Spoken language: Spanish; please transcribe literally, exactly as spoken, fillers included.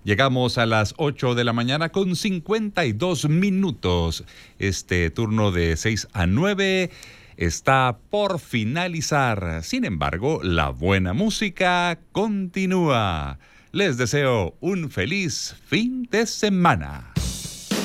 Llegamos a las ocho de la mañana con cincuenta y dos minutos. Este turno de seis a nueve está por finalizar. Sin embargo, la buena música continúa. Les deseo un feliz fin de semana.